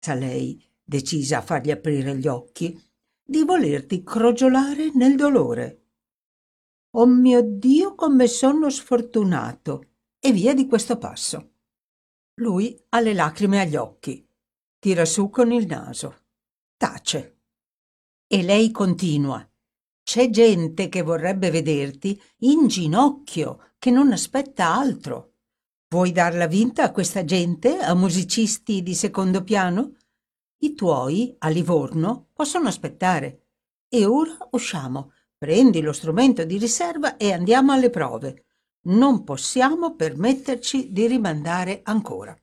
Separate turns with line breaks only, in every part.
sa lei, decisa a fargli aprire gli occhi, di volerti crogiolare nel dolore. Oh mio Dio, come sono sfortunato! E via di questo passo. Lui ha le lacrime agli occhi, tira su con il naso, tace. E lei continua. C'è gente che vorrebbe vederti in ginocchio, che non aspetta altro. Vuoi darla vinta a questa gente, a musicisti di secondo piano? I tuoi, a Livorno, possono aspettare. E ora usciamo. Prendi lo strumento di riserva e andiamo alle prove. Non possiamo permetterci di rimandare ancora.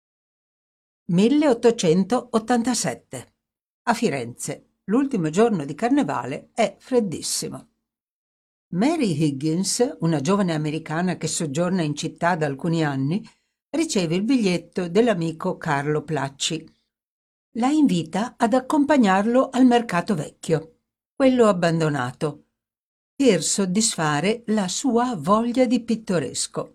1887. A Firenze, l'ultimo giorno di carnevale, è freddissimo. Mary Higgins, una giovane americana che soggiorna in città da alcuni anni, riceve il biglietto dell'amico Carlo Placci. La invita ad accompagnarlo al mercato vecchio, quello abbandonato, per soddisfare la sua voglia di pittoresco.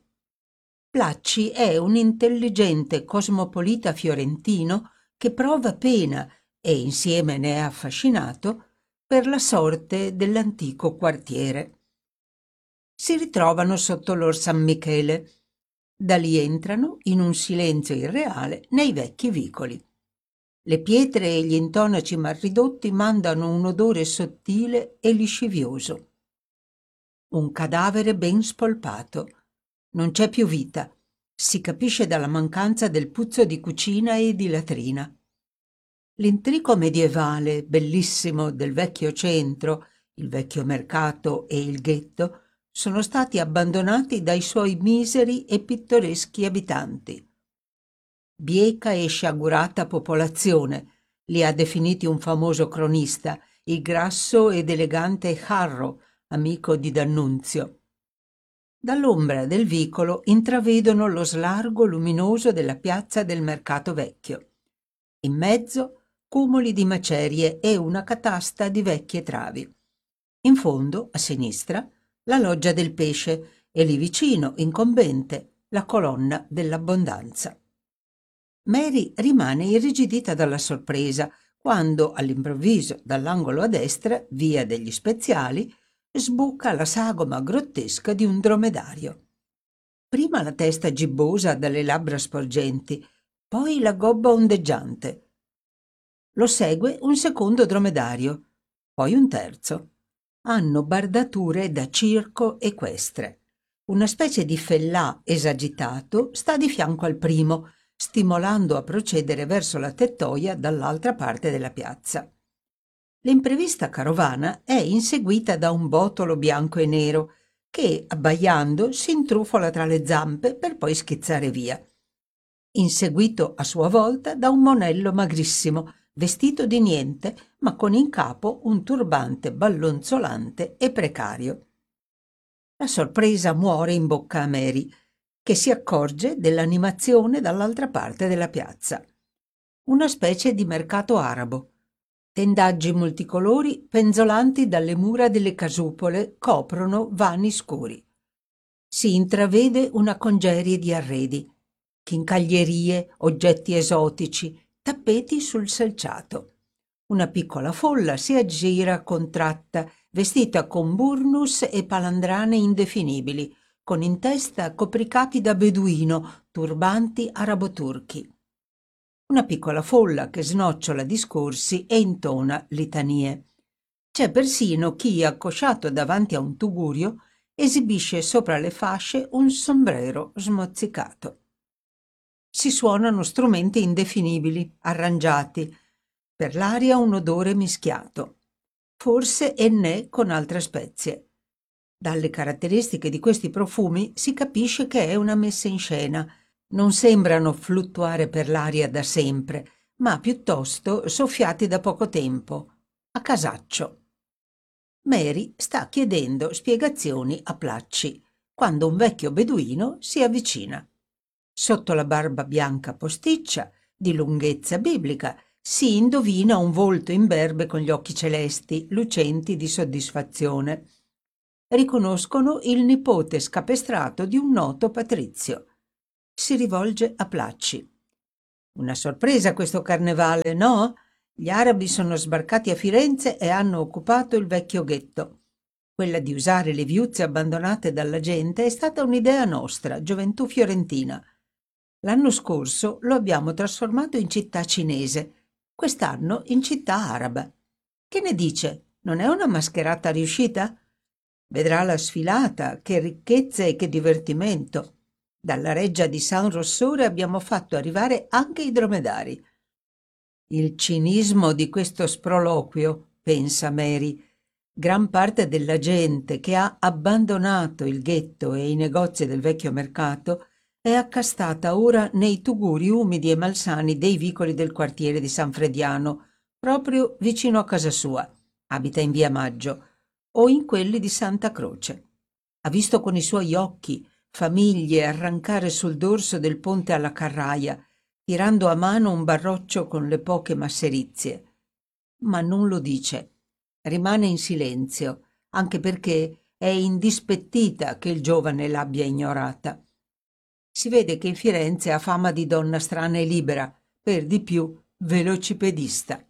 Placci è un intelligente cosmopolita fiorentino che prova pena e insieme ne è affascinato per la sorte dell'antico quartiere. Si ritrovano sotto l'Or San Michele. Da lì entrano, in un silenzio irreale, nei vecchi vicoli. Le pietre e gli intonaci mal ridotti mandano un odore sottile e liscivioso. Un cadavere ben spolpato. Non c'è più vita. Si capisce dalla mancanza del puzzo di cucina e di latrina. L'intrico medievale, bellissimo, del vecchio centro, il vecchio mercato e il ghetto, sono stati abbandonati dai suoi miseri e pittoreschi abitanti. Bieca e sciagurata popolazione, li ha definiti un famoso cronista, il grasso ed elegante Harro, amico di D'Annunzio. Dall'ombra del vicolo intravedono lo slargo luminoso della piazza del mercato vecchio. In mezzo cumuli di macerie e una catasta di vecchie travi. In fondo, a sinistra, la loggia del pesce e lì vicino, incombente, la colonna dell'abbondanza. Mary rimane irrigidita dalla sorpresa quando, all'improvviso, dall'angolo a destra, via degli Speziali, sbuca la sagoma grottesca di un dromedario. Prima la testa gibbosa dalle labbra sporgenti, poi la gobba ondeggiante. Lo segue un secondo dromedario, poi un terzo. Hanno bardature da circo equestre. Una specie di fellà esagitato sta di fianco al primo, stimolando a procedere verso la tettoia dall'altra parte della piazza. L'imprevista carovana è inseguita da un botolo bianco e nero che, abbaiando, si intrufola tra le zampe per poi schizzare via. Inseguito a sua volta da un monello magrissimo, vestito di niente, ma con in capo un turbante ballonzolante e precario. La sorpresa muore in bocca a Mary, che si accorge dell'animazione dall'altra parte della piazza. Una specie di mercato arabo. Tendaggi multicolori penzolanti dalle mura delle casupole coprono vani scuri. Si intravede una congerie di arredi, chincaglierie, oggetti esotici, tappeti sul selciato. Una piccola folla si aggira contratta, vestita con burnus e palandrane indefinibili, con in testa copricapi da beduino, turbanti arabo-turchi. Una piccola folla che snocciola discorsi e intona litanie. C'è persino chi, accosciato davanti a un tugurio, esibisce sopra le fasce un sombrero smozzicato. Si suonano strumenti indefinibili, arrangiati. Per l'aria un odore mischiato. Forse ennè con altre spezie. Dalle caratteristiche di questi profumi si capisce che è una messa in scena. Non sembrano fluttuare per l'aria da sempre, ma piuttosto soffiati da poco tempo, a casaccio. Mary sta chiedendo spiegazioni a Placci, quando un vecchio beduino si avvicina. Sotto la barba bianca posticcia, di lunghezza biblica, si indovina un volto imberbe con gli occhi celesti, lucenti di soddisfazione. Riconoscono il nipote scapestrato di un noto patrizio. Si rivolge a Placci. Una sorpresa questo carnevale, no? Gli arabi sono sbarcati a Firenze e hanno occupato il vecchio ghetto. Quella di usare le viuzze abbandonate dalla gente è stata un'idea nostra, gioventù fiorentina. L'anno scorso lo abbiamo trasformato in città cinese, quest'anno in città araba. Che ne dice? Non è una mascherata riuscita? Vedrà la sfilata, che ricchezza e che divertimento. Dalla reggia di San Rossore abbiamo fatto arrivare anche i dromedari. Il cinismo di questo sproloquio, pensa Mary. Gran parte della gente che ha abbandonato il ghetto e i negozi del vecchio mercato è accastata ora nei tuguri umidi e malsani dei vicoli del quartiere di San Frediano, proprio vicino a casa sua. Abita in via Maggio, o in quelli di Santa Croce. Ha visto con i suoi occhi famiglie arrancare sul dorso del ponte alla Carraia, tirando a mano un barroccio con le poche masserizie. Ma non lo dice. Rimane in silenzio, anche perché è indispettita che il giovane l'abbia ignorata. Si vede che in Firenze ha fama di donna strana e libera, per di più velocipedista.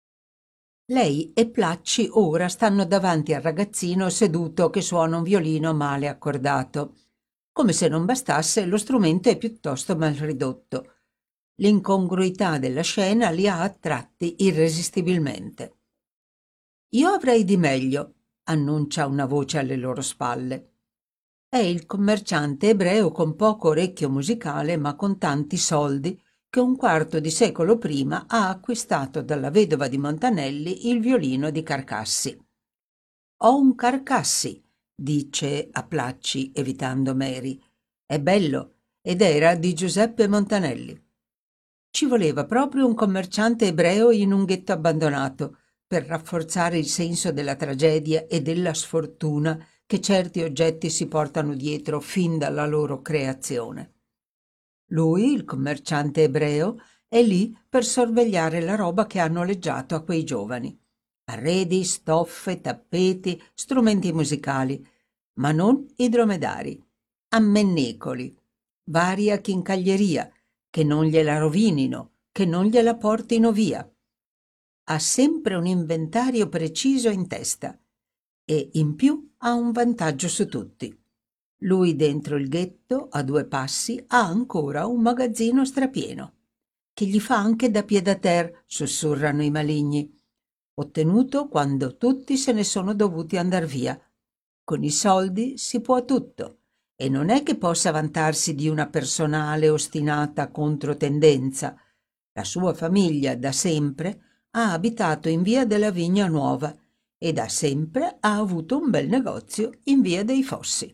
Lei e Placci ora stanno davanti al ragazzino seduto che suona un violino male accordato. Come se non bastasse, lo strumento è piuttosto mal ridotto. L'incongruità della scena li ha attratti irresistibilmente. «Io avrei di meglio», annuncia una voce alle loro spalle. È il commerciante ebreo con poco orecchio musicale ma con tanti soldi che un quarto di secolo prima ha acquistato dalla vedova di Montanelli il violino di Carcassi. «Ho un Carcassi», dice a Placci evitando Mary. «È bello ed era di Giuseppe Montanelli». Ci voleva proprio un commerciante ebreo in un ghetto abbandonato per rafforzare il senso della tragedia e della sfortuna che certi oggetti si portano dietro fin dalla loro creazione. Lui, il commerciante ebreo, è lì per sorvegliare la roba che ha noleggiato a quei giovani. Arredi, stoffe, tappeti, strumenti musicali, ma non i dromedari. Ammennecoli, varia chincaglieria, che non gliela rovinino, che non gliela portino via. Ha sempre un inventario preciso in testa e in più ha un vantaggio su tutti. Lui dentro il ghetto, a 2 passi, ha ancora un magazzino strapieno, che gli fa anche da pied-à-terre, sussurrano i maligni, ottenuto quando tutti se ne sono dovuti andar via. Con i soldi si può tutto, e non è che possa vantarsi di una personale ostinata controtendenza. La sua famiglia da sempre ha abitato in via della Vigna Nuova e da sempre ha avuto un bel negozio in via dei Fossi.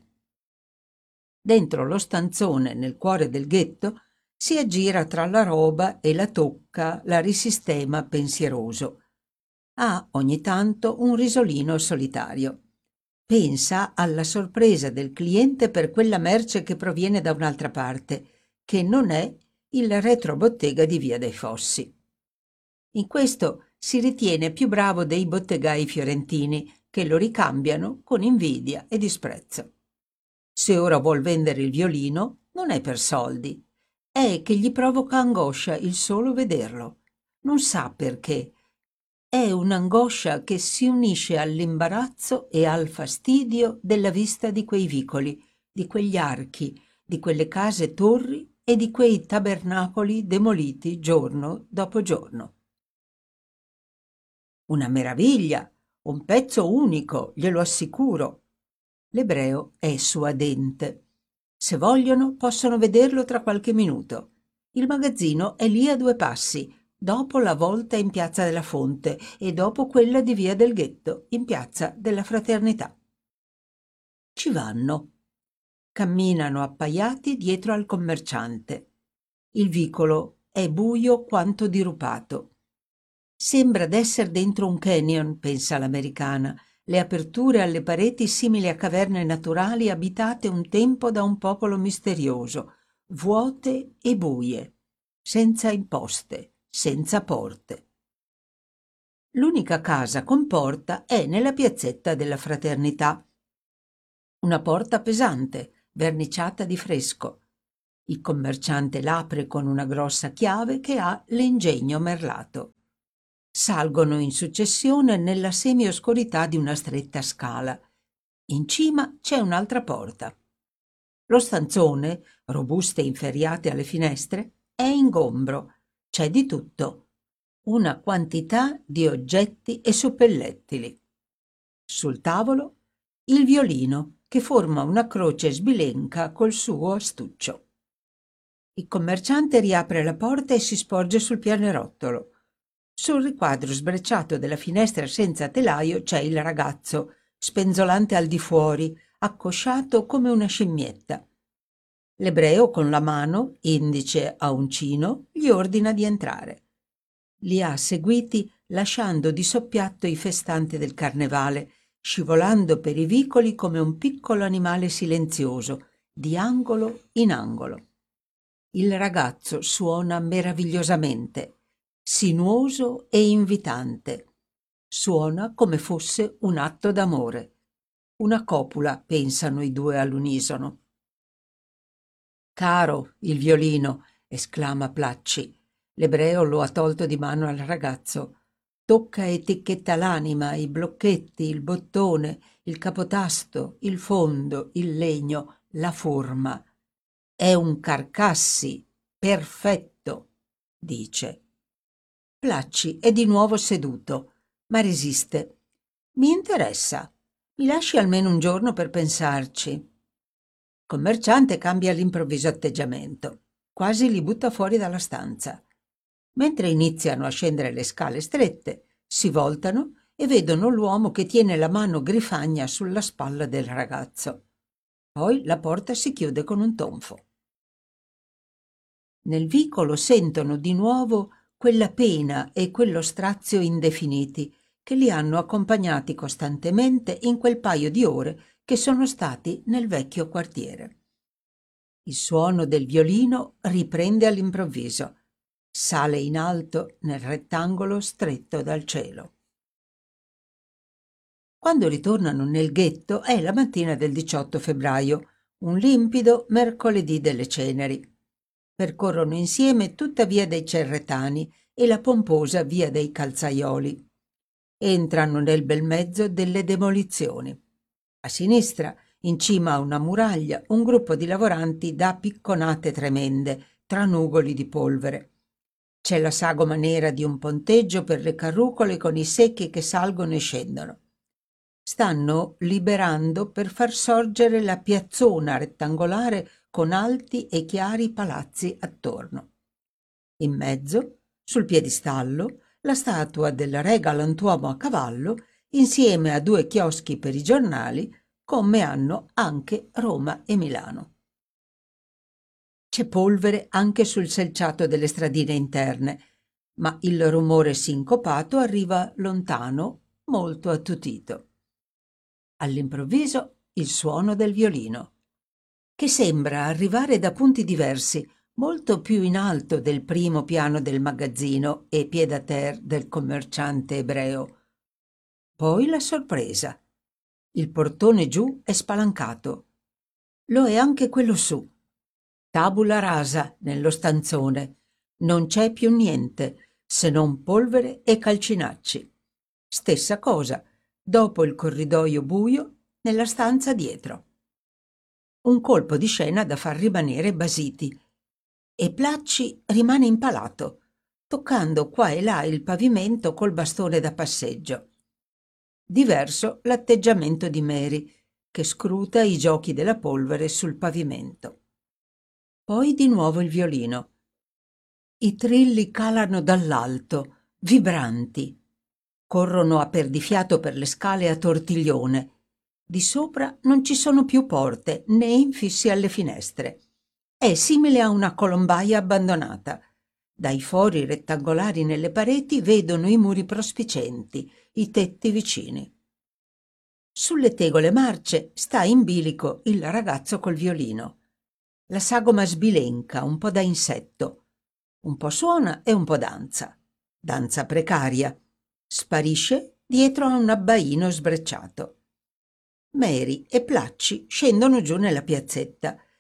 Dentro lo stanzone nel cuore del ghetto si aggira tra la roba e la tocca, la risistema pensieroso. Ha ogni tanto un risolino solitario. Pensa alla sorpresa del cliente per quella merce che proviene da un'altra parte, che non è il retrobottega di via dei Fossi. In questo si ritiene più bravo dei bottegai fiorentini, che lo ricambiano con invidia e disprezzo. Se ora vuol vendere il violino, non è per soldi, è che gli provoca angoscia il solo vederlo. Non sa perché. È un'angoscia che si unisce all'imbarazzo e al fastidio della vista di quei vicoli, di quegli archi, di quelle case torri e di quei tabernacoli demoliti giorno dopo giorno. Una meraviglia, un pezzo unico, glielo assicuro. L'ebreo è suadente. Se vogliono possono vederlo tra qualche minuto. Il magazzino è lì a 2 passi, dopo la volta in piazza della Fonte e dopo quella di via del Ghetto, in piazza della Fraternità. Ci vanno. Camminano appaiati dietro al commerciante. Il vicolo è buio quanto dirupato. Sembra d'esser dentro un canyon, pensa l'americana, le aperture alle pareti simili a caverne naturali abitate un tempo da un popolo misterioso, vuote e buie, senza imposte, senza porte. L'unica casa con porta è nella piazzetta della Fraternità. Una porta pesante, verniciata di fresco. Il commerciante l'apre con una grossa chiave che ha l'ingegno merlato. Salgono in successione nella semioscurità di una stretta scala. In cima c'è un'altra porta. Lo stanzone, robuste inferriate alle finestre, è ingombro. C'è di tutto. Una quantità di oggetti e suppellettili. Sul tavolo il violino che forma una croce sbilenca col suo astuccio. Il commerciante riapre la porta e si sporge sul pianerottolo. Sul riquadro sbrecciato della finestra senza telaio c'è il ragazzo, spenzolante al di fuori, accosciato come una scimmietta. L'ebreo con la mano, indice a uncino, gli ordina di entrare. Li ha seguiti lasciando di soppiatto i festanti del carnevale, scivolando per i vicoli come un piccolo animale silenzioso, di angolo in angolo. Il ragazzo suona meravigliosamente, sinuoso e invitante. Suona come fosse un atto d'amore. Una copula, pensano i due all'unisono. «Caro, il violino!» esclama Placci. L'ebreo lo ha tolto di mano al ragazzo. Tocca e ticchetta l'anima, i blocchetti, il bottone, il capotasto, il fondo, il legno, la forma. «È un Carcassi, perfetto!» dice. Placci è di nuovo seduto, ma resiste. «Mi interessa. Mi lasci almeno un giorno per pensarci.» Il commerciante cambia all'improvviso atteggiamento. Quasi li butta fuori dalla stanza. Mentre iniziano a scendere le scale strette, si voltano e vedono l'uomo che tiene la mano grifagna sulla spalla del ragazzo. Poi la porta si chiude con un tonfo. Nel vicolo sentono di nuovo quella pena e quello strazio indefiniti che li hanno accompagnati costantemente in quel paio di ore che sono stati nel vecchio quartiere. Il suono del violino riprende all'improvviso. Sale in alto nel rettangolo stretto dal cielo. Quando ritornano nel ghetto è la mattina del 18 febbraio, un limpido mercoledì delle ceneri. Percorrono insieme tutta via dei Cerretani e la pomposa via dei Calzaioli. Entrano nel bel mezzo delle demolizioni. A sinistra, in cima a una muraglia, un gruppo di lavoranti dà picconate tremende tra nugoli di polvere. C'è la sagoma nera di un ponteggio per le carrucole con i secchi che salgono e scendono. Stanno liberando per far sorgere la piazzona rettangolare con alti e chiari palazzi attorno. In mezzo, sul piedistallo, la statua del re galantuomo a cavallo, insieme a 2 chioschi per i giornali, come hanno anche Roma e Milano. C'è polvere anche sul selciato delle stradine interne, ma il rumore sincopato arriva lontano, molto attutito. All'improvviso il suono del violino, che sembra arrivare da punti diversi, molto più in alto del primo piano del magazzino e pied-à-terre del commerciante ebreo. Poi la sorpresa. Il portone giù è spalancato. Lo è anche quello su. Tabula rasa nello stanzone. Non c'è più niente, se non polvere e calcinacci. Stessa cosa, dopo il corridoio buio, nella stanza dietro. Un colpo di scena da far rimanere basiti. E Placci rimane impalato, toccando qua e là il pavimento col bastone da passeggio. Diverso l'atteggiamento di Mary, che scruta i giochi della polvere sul pavimento. Poi di nuovo il violino. I trilli calano dall'alto, vibranti. Corrono a perdifiato per le scale a tortiglione. Di sopra non ci sono più porte né infissi alle finestre. È simile a una colombaia abbandonata. Dai fori rettangolari nelle pareti vedono i muri prospicenti, i tetti vicini. Sulle tegole marce sta in bilico il ragazzo col violino. La sagoma sbilenca, un po' da insetto. Un po' suona e un po' danza. Danza precaria. Sparisce dietro a un abbaino sbrecciato. Mary e Placci scendono giù nella piazzetta.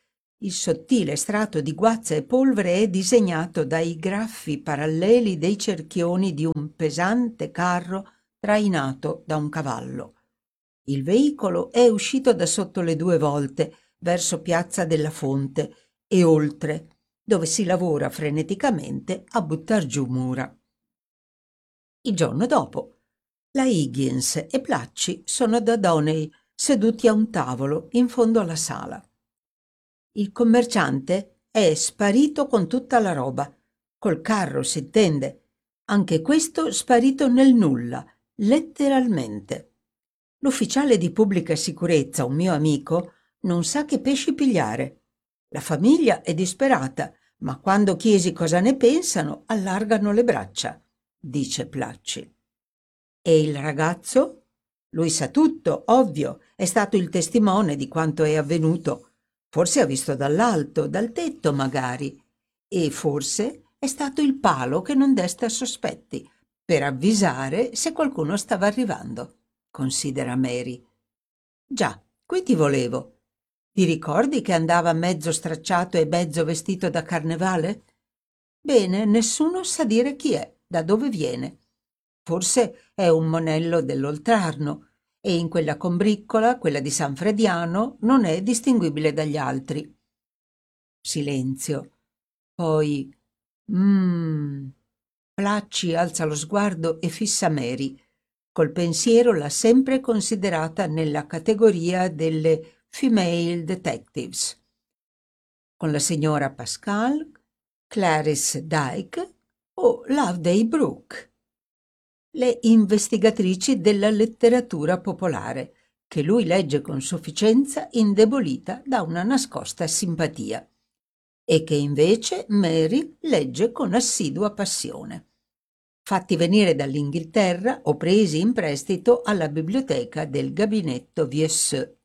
Il sottile strato di guazza e polvere è disegnato dai graffi paralleli dei cerchioni di un pesante carro trainato da un cavallo. Il veicolo è uscito da sotto le 2 volte verso Piazza della Fonte e oltre, dove si lavora freneticamente a buttar giù mura. Il giorno dopo, la Higgins e Placci sono da Doney, seduti a un tavolo in fondo alla sala. Il commerciante è sparito con tutta la roba, col carro si intende, anche questo sparito nel nulla, letteralmente. L'ufficiale di pubblica sicurezza, un mio amico, non sa che pesci pigliare. La famiglia è disperata, ma quando chiesi cosa ne pensano, allargano le braccia, dice Placci. E il ragazzo? Lui sa tutto, ovvio, è stato il testimone di quanto è avvenuto. Forse ha visto dall'alto, dal tetto magari. E forse è stato il palo che non desta sospetti, per avvisare se qualcuno stava arrivando, considera Mary. Già, qui ti volevo. Ti ricordi che andava mezzo stracciato e mezzo vestito da carnevale? Bene, nessuno sa dire chi è, da dove viene. Forse è un monello dell'Oltrarno e in quella combriccola, quella di San Frediano, non è distinguibile dagli altri. Silenzio. Poi Placci alza lo sguardo e fissa Mary. Col pensiero l'ha sempre considerata nella categoria delle female detectives. Con la signora Pascal, Clarice Dyke o Loveday Brooke, le investigatrici della letteratura popolare, che lui legge con sufficienza indebolita da una nascosta simpatia, e che invece Mary legge con assidua passione. Fatti venire dall'Inghilterra o presi in prestito alla biblioteca del gabinetto Viesseux.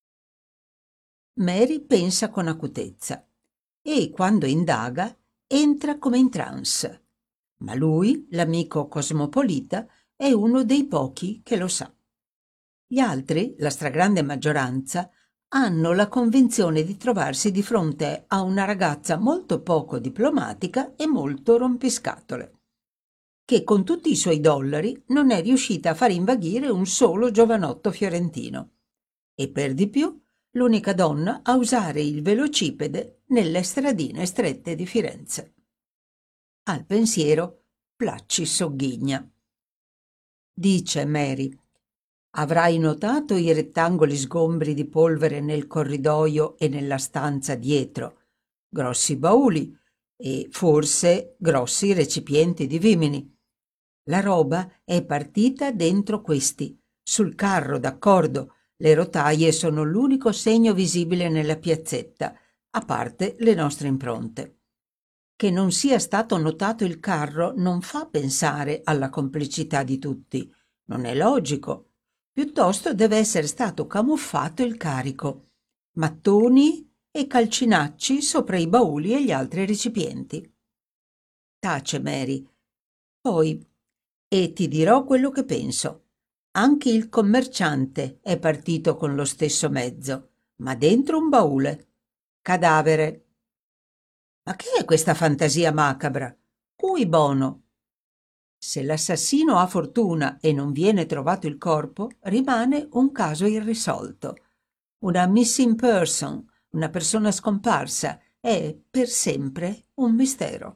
Mary pensa con acutezza e, quando indaga, entra come in trance. Ma lui, l'amico cosmopolita, è uno dei pochi che lo sa. Gli altri, la stragrande maggioranza, hanno la convinzione di trovarsi di fronte a una ragazza molto poco diplomatica e molto rompiscatole, che con tutti i suoi dollari non è riuscita a far invaghire un solo giovanotto fiorentino, e per di più l'unica donna a usare il velocipede nelle stradine strette di Firenze. Al pensiero Placci sogghigna. Dice Mary: avrai notato i rettangoli sgombri di polvere nel corridoio e nella stanza dietro, grossi bauli e forse grossi recipienti di vimini. La roba è partita dentro questi, sul carro, d'accordo. Le rotaie sono l'unico segno visibile nella piazzetta, a parte le nostre impronte. Che non sia stato notato il carro non fa pensare alla complicità di tutti. Non è logico. Piuttosto deve essere stato camuffato il carico. Mattoni e calcinacci sopra i bauli e gli altri recipienti. Tace Mary. Poi, e ti dirò quello che penso. Anche il commerciante è partito con lo stesso mezzo, ma dentro un baule. Cadavere. Ma che è questa fantasia macabra? Cui bono? Se l'assassino ha fortuna e non viene trovato il corpo, rimane un caso irrisolto. Una missing person, una persona scomparsa, è per sempre un mistero.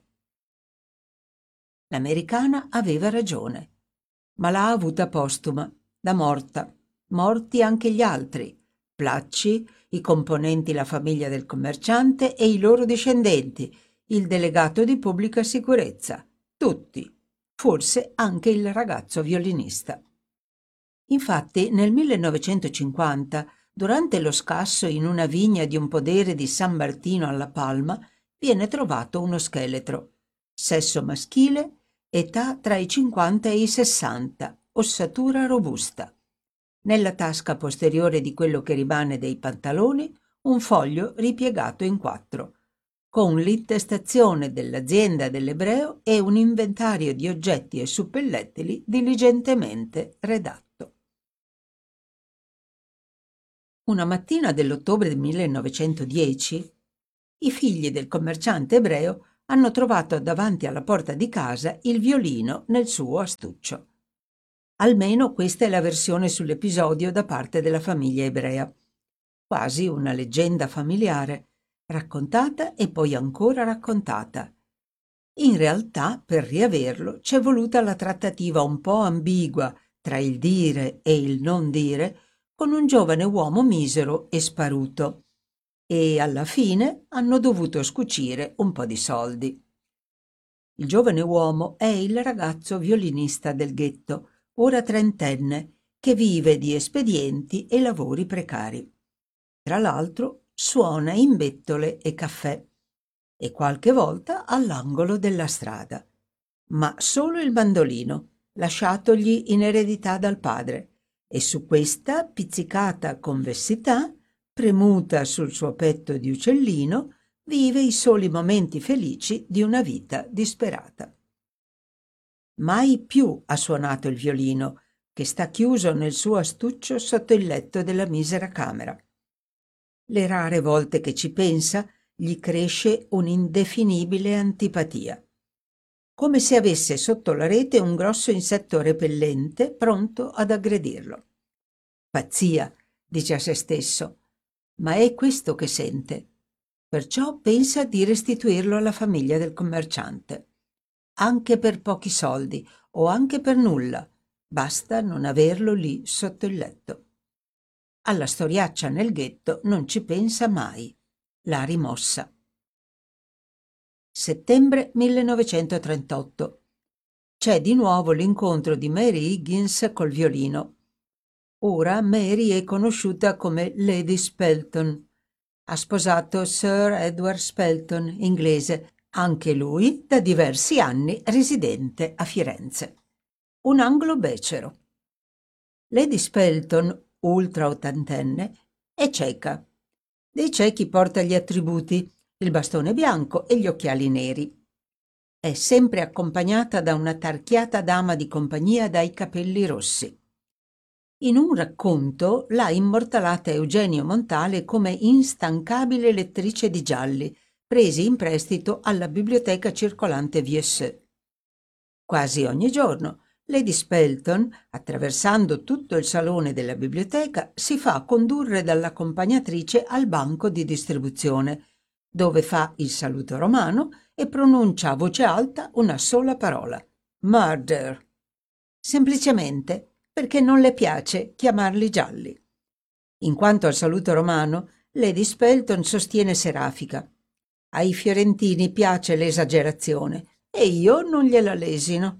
L'americana aveva ragione, ma l'ha avuta postuma, da morta, morti anche gli altri, Placci, i componenti la famiglia del commerciante e i loro discendenti, il delegato di pubblica sicurezza, tutti, forse anche il ragazzo violinista. Infatti, nel 1950, durante lo scasso in una vigna di un podere di San Martino alla Palma, viene trovato uno scheletro. Sesso maschile, età tra i 50 e i 60, ossatura robusta. Nella tasca posteriore di quello che rimane dei pantaloni, un foglio ripiegato in 4, con l'intestazione dell'azienda dell'ebreo e un inventario di oggetti e suppellettili diligentemente redatto. Una mattina dell'ottobre del 1910, i figli del commerciante ebreo hanno trovato davanti alla porta di casa il violino nel suo astuccio. Almeno questa è la versione sull'episodio da parte della famiglia ebrea. Quasi una leggenda familiare, raccontata e poi ancora raccontata. In realtà, per riaverlo, c'è voluta la trattativa un po' ambigua tra il dire e il non dire con un giovane uomo misero e sparuto. E alla fine hanno dovuto scucire un po' di soldi. Il giovane uomo è il ragazzo violinista del ghetto, ora trentenne, che vive di espedienti e lavori precari. Tra l'altro suona in bettole e caffè e qualche volta all'angolo della strada, ma solo il mandolino, lasciatogli in eredità dal padre, e su questa pizzicata convessità, premuta sul suo petto di uccellino, vive i soli momenti felici di una vita disperata. Mai più ha suonato il violino, che sta chiuso nel suo astuccio sotto il letto della misera camera. Le rare volte che ci pensa, gli cresce un'indefinibile antipatia, come se avesse sotto la rete un grosso insetto repellente pronto ad aggredirlo. Pazzia, dice a se stesso, ma è questo che sente. Perciò pensa di restituirlo alla famiglia del commerciante. Anche per pochi soldi o anche per nulla, basta non averlo lì sotto il letto. Alla storiaccia nel ghetto non ci pensa mai. L'ha rimossa. Settembre 1938. C'è di nuovo l'incontro di Mary Higgins col violino. Ora Mary è conosciuta come Lady Spelton. Ha sposato Sir Edward Spelton, inglese, anche lui da diversi anni residente a Firenze. Un anglo-becero. Lady Spelton, ultra ottantenne, è cieca. Dei ciechi porta gli attributi, il bastone bianco e gli occhiali neri. È sempre accompagnata da una tarchiata dama di compagnia dai capelli rossi. In un racconto l'ha immortalata Eugenio Montale come instancabile lettrice di gialli, presi in prestito alla biblioteca circolante Viesseux. Quasi ogni giorno Lady Spelton, attraversando tutto il salone della biblioteca, si fa condurre dall'accompagnatrice al banco di distribuzione, dove fa il saluto romano e pronuncia a voce alta una sola parola: murder. Semplicemente perché non le piace chiamarli gialli. In quanto al saluto romano, Lady Spelton sostiene Serafica. Ai fiorentini piace l'esagerazione e io non gliela lesino.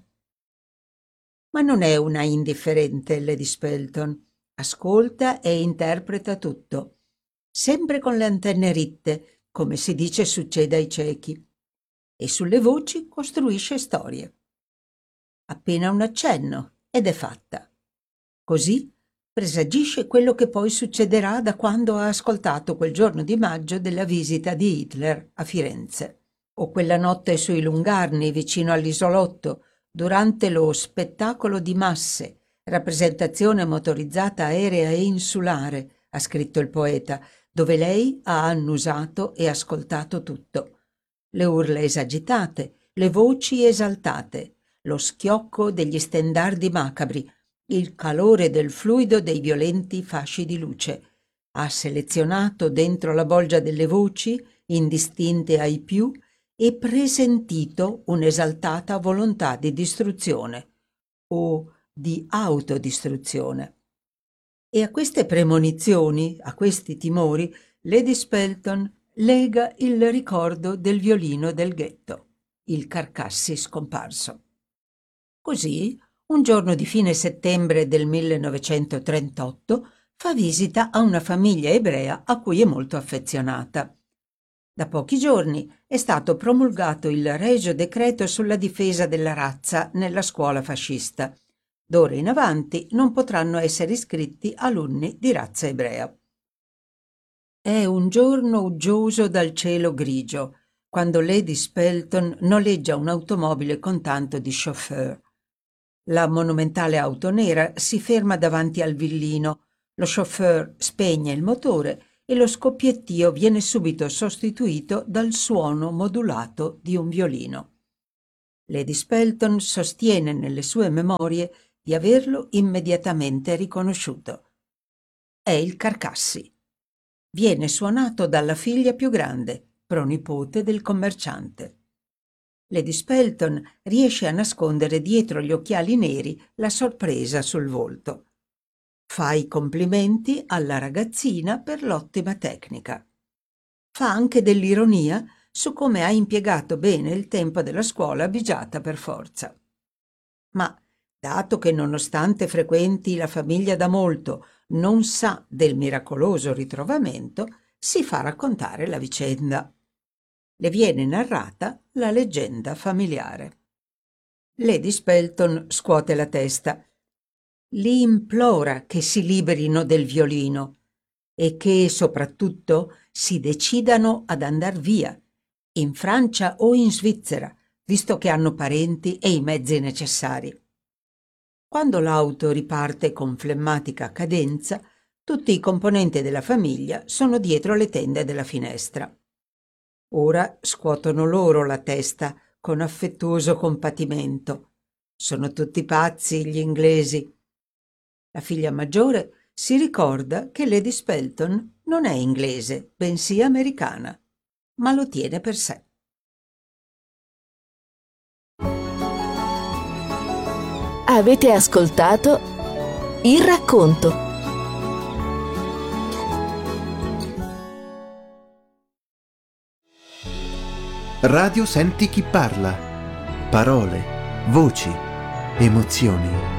Ma non è una indifferente Lady Spelton. Ascolta e interpreta tutto, sempre con le antenne ritte, come si dice succede ai ciechi, e sulle voci costruisce storie. Appena un accenno ed è fatta. Così presagisce quello che poi succederà da quando ha ascoltato quel giorno di maggio della visita di Hitler a Firenze, o quella notte sui Lungarni vicino all'isolotto, durante lo spettacolo di masse, rappresentazione motorizzata aerea e insulare, ha scritto il poeta, dove lei ha annusato e ascoltato tutto. Le urla esagitate, le voci esaltate, lo schiocco degli stendardi macabri, il calore del fluido dei violenti fasci di luce. Ha selezionato dentro la bolgia delle voci, indistinte ai più, e presentito un'esaltata volontà di distruzione o di autodistruzione. E a queste premonizioni, a questi timori, Lady Spelton lega il ricordo del violino del ghetto, il Carcassi scomparso. Così, un giorno di fine settembre del 1938, fa visita a una famiglia ebrea a cui è molto affezionata. Da pochi giorni è stato promulgato il regio decreto sulla difesa della razza nella scuola fascista. D'ora in avanti non potranno essere iscritti alunni di razza ebrea. È un giorno uggioso dal cielo grigio, quando Lady Spelton noleggia un'automobile con tanto di chauffeur. La monumentale auto nera si ferma davanti al villino, lo chauffeur spegne il motore e lo scoppiettio viene subito sostituito dal suono modulato di un violino. Lady Spelton sostiene nelle sue memorie di averlo immediatamente riconosciuto. È il Carcassi. Viene suonato dalla figlia più grande, pronipote del commerciante. Lady Spelton riesce a nascondere dietro gli occhiali neri la sorpresa sul volto. Fa i complimenti alla ragazzina per l'ottima tecnica. Fa anche dell'ironia su come ha impiegato bene il tempo della scuola bigiata per forza. Ma, dato che nonostante frequenti la famiglia da molto, non sa del miracoloso ritrovamento, si fa raccontare la vicenda. Le viene narrata la leggenda familiare. Lady Spelton scuote la testa. Li implora che si liberino del violino e che, soprattutto, si decidano ad andar via, in Francia o in Svizzera, visto che hanno parenti e i mezzi necessari. Quando l'auto riparte con flemmatica cadenza, tutti i componenti della famiglia sono dietro le tende della finestra. Ora scuotono loro la testa con affettuoso compatimento. Sono tutti pazzi gli inglesi. La figlia maggiore si ricorda che Lady Spelton non è inglese, bensì americana, ma lo tiene per sé.
Avete ascoltato Il racconto.
Radio Senti chi parla. Parole, voci, emozioni.